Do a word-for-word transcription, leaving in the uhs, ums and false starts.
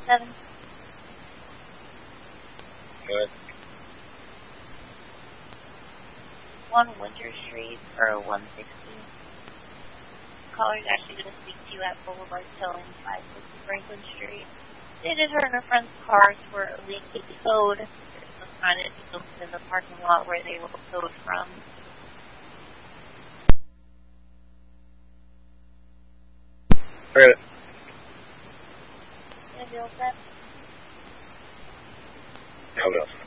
seven. Good. one Winter Street, or one sixty. Caller's actually going to speak to you at Boulevard Towing, five sixty Franklin Street. Stated her and her friend's cars were illegally towed. There's no sign of people in the parking lot where they were towed from. Good. Gonna be all set? Hold on.